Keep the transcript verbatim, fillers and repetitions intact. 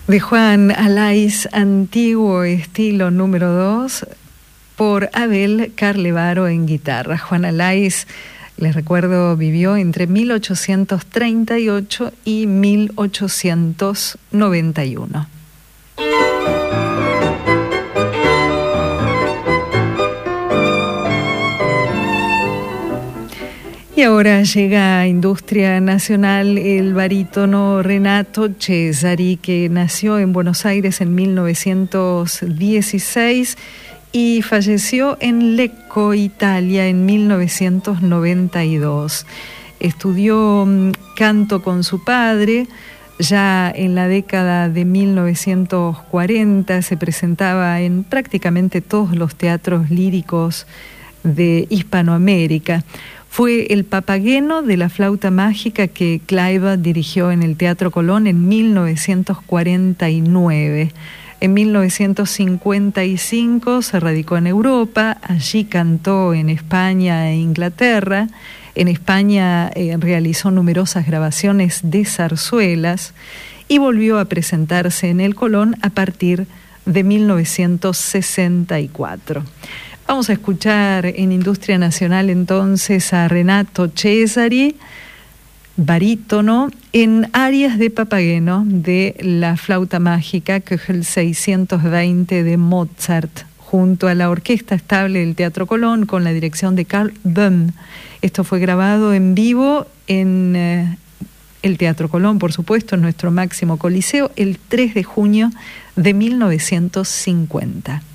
De Juan Alaiz, Antiguo Estilo número dos, por Abel Carlevaro en guitarra. Juan Alaiz, les recuerdo, vivió entre mil ochocientos treinta y ocho y mil ochocientos noventa y uno. Y ahora llega a Industria Nacional el barítono Renato Cesari, que nació en Buenos Aires en mil novecientos dieciséis y falleció en Lecco, Italia, en mil novecientos noventa y dos. Estudió canto con su padre. Ya en la década de mil novecientos cuarenta se presentaba en prácticamente todos los teatros líricos de Hispanoamérica. Fue el papageno de la flauta mágica que Kleiber dirigió en el Teatro Colón en mil novecientos cuarenta y nueve. En mil novecientos cincuenta y cinco se radicó en Europa, allí cantó en España e Inglaterra. En España eh, realizó numerosas grabaciones de zarzuelas y volvió a presentarse en el Colón a partir de mil novecientos sesenta y cuatro. Vamos a escuchar en Industria Nacional entonces a Renato Cesari, barítono, en arias de papageno de la flauta mágica Köchel seiscientos veinte de Mozart, junto a la Orquesta Estable del Teatro Colón con la dirección de Carl Böhm. Esto fue grabado en vivo en eh, el Teatro Colón, por supuesto, en nuestro máximo coliseo, el tres de junio de mil novecientos cincuenta.